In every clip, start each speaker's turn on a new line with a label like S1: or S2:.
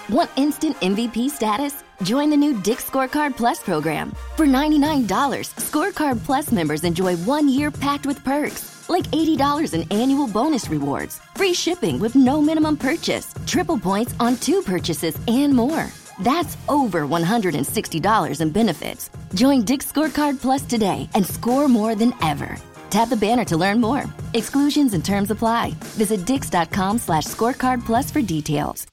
S1: Want instant MVP status? Join the new Dick's Scorecard Plus program. For $99, Scorecard Plus members enjoy 1 year packed with perks, like $80 in annual bonus rewards, free shipping with no minimum purchase, triple points on 2 purchases, and more. That's over $160 in benefits. Join Dick's Scorecard Plus today and score more than ever. Tap the banner to learn more. Exclusions and terms apply. Visit dix.com/scorecard plus for details.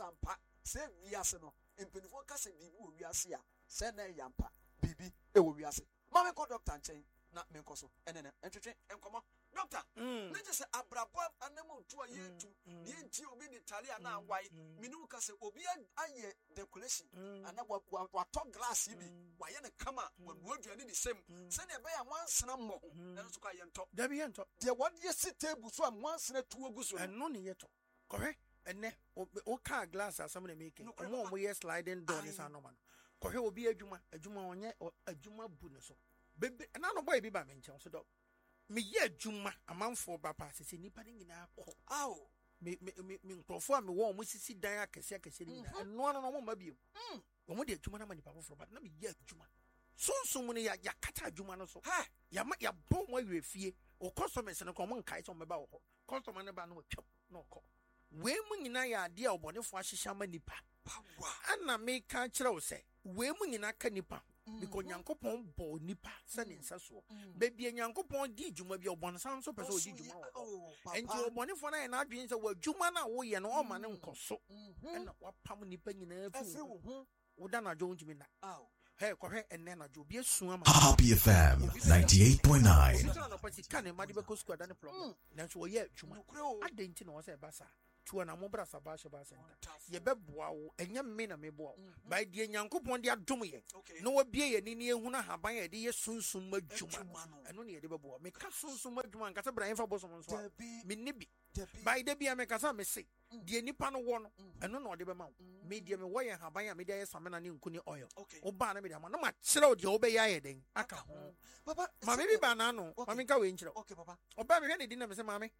S2: Na menkoso enene entwetwe enkomo doctor na je se abrabo anemu to yetu ye nti obi ni talia na wai minu ka se obi aye decoration ana wa to glass bi wa ye ne kama wa duane ni sem se ne be ya wansena mo na so ka ye nto
S3: da bi ye nto
S2: de what ye sit table so am wansena tuwo gu so
S3: eno ne ye to correct enne o ka glass asam na make mo ye sliding door ni sa no man correct obi adwuma onye adwuma bu ne so bebe na no boy bi ba me nchen so do me ye adwuma amanfo ba pa sese nipa ni nyina akọ
S2: awo
S3: me nkrofo a me wo mo sisi dan akese ni na eno no mo ma bi o mo de adwuma na ma nipa foforo ba na me ye adwuma sunsun ni ya kata adwuma no so ya bo mo awie fie o customers no ko mo nkai so mo ba wo customer ne ba no twam no ko we mu nyina ya ade a obonefo ahyehya ma nipa ana me ka kire wo se we mu nyina ka nipa because Nyankopon bo nipa se ne nsa so baby Nyankopon di dwuma bi obon san so pese o di dwuma enti obonefo na na adwen se wa dwuma na wo ye no o ma ne nkoso na wapam nipa nyina afi wo da na adwo ntimi na hey kohwe enne na adwo bi esu ama
S4: Happy FM 98.9
S3: no pati kan ma di be ko squad na problem na so wo ye dwuma adenti na wo se basa tuwa na mo bra sabasha ba center ye beboa wo enye me na meboa by die Nyankopon de adom ye no wa bie ye ni ehunu haban ye de ye sunsun madwuma eno ne ye de beboa me ka sunsun madwuma nka se bra yemfa bosom nso me ne bi by de bia me kasa me se die nipa no wo no eno na ode be ma me die me wo ye haban ya me de ye samena ne nkuni oil o ba na me de ma no ma kire o de o be ya ye den aka ho
S2: papa
S3: ma me bi ba na no ma me ka we nkire
S2: okay papa
S3: o ba me hwe ne di na me se ma me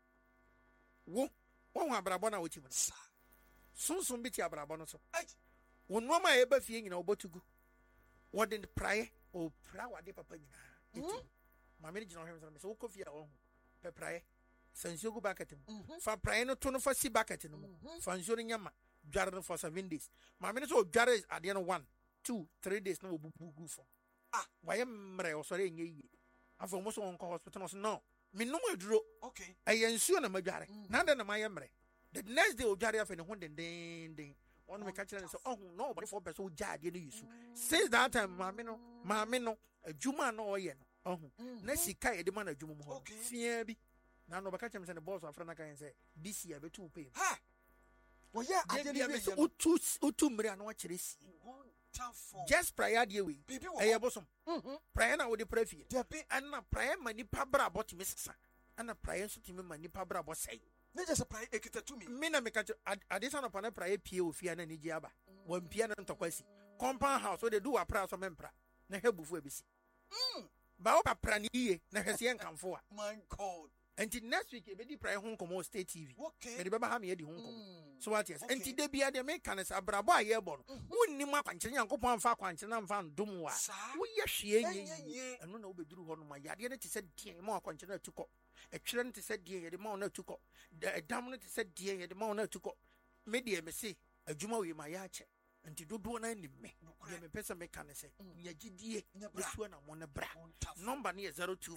S3: wo won abrabo na wotimu sunsun biti abrabo no so won no ma e ba fie nyina obotugu wodin praye o pra wade papa nyina ma me gina hwem so wo kofia wo pe praye sanso gu bucket mu fa praye no to no fa si bucket no mu fa nso nyama dware no for 7 days ma me so dware ade no 1 2 3 days no obugu fo waye mre o sore enye yi afo mo so won ko hospital no minum eduro
S2: okay
S3: ayensuo na madware na nda na mayemre the next day odware afa ne ho den on me catch na say no body for person odware no yisu since that time maame no adwuma na oye no na sika ye de ma na adwuma mu ho fia bi na no be catch me say the boss afra na kan say this year be too pay
S2: wo ye adeni
S3: be utu mre na wa kire si just prayer dey we eye bosom prayer na we dey pray fie and na prayer mani pabra bot misisa and na prayer so timi mani pabra bot say
S2: na just prayer ekita to
S3: me na me ka adisa no pana prayer pie ofia na ni giaba wan pie na ntokwasi compound house so dey do apra so mempra na hebufu abisi ba o papra ni ye na hwese enkamfo a
S2: my god
S3: until next week e be di prayer hon komo state tv
S2: okay
S3: me de baba ha me di hon komo so what yes until de bia de me kan sa brabo aye bo no wonni ma kwankye Nyankopon amfa kwankye na amfa ndom wa wo ye hwe ye eno na wo beduru ho no ma yade ne te se die ma kwankye na tuko etwere ne te se die ye de ma na tuko dam ne te se die ye de ma na tuko me de me se adwuma we ma ya che nti dodo na ni me de me pesa me kan se nya gidie esuo na mo ne bra number ne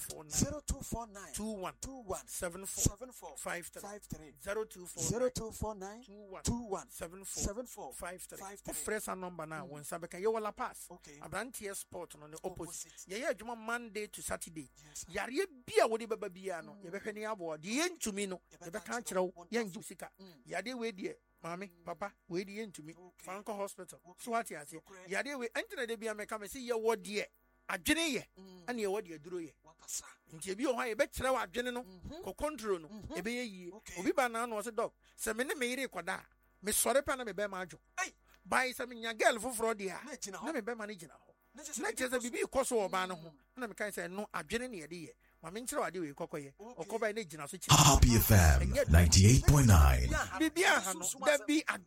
S3: 0249 21 74 53 0249 74 53 fresh number na won sabeka ye wala pass abrantie sport no ne opposite ye adwuma Monday to Saturday yare bia wo de baba bia no ye behwe ne abo de ye ntumi no ye beka kire wo ye nju sika yade we de mami papa we di entumi fanko hospital so what ya say yade we entina de bia meka me say ye wo de adwene ye ane ye wo de aduro ye nti bi o ha ye be kire wa adwene no ko control no e be ye obi ba na no say doc se me ne me yire koda me sore pa na me be ma adwo bai se me nya girl foforo de a na me be ma na gina ho na cheze bibi koso oba no ho na me kan say no adwene ne ye de ye mami nchire wade we kokoye okoba ne gina so chi
S4: Happy FM 98.9
S3: bibia ha no da bi